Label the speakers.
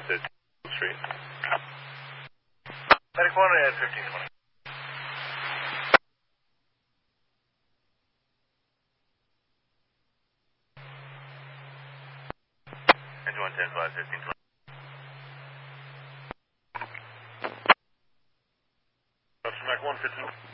Speaker 1: Street.
Speaker 2: Medic 1 at 1520.
Speaker 1: Engine 110 1520.
Speaker 2: Mac 115.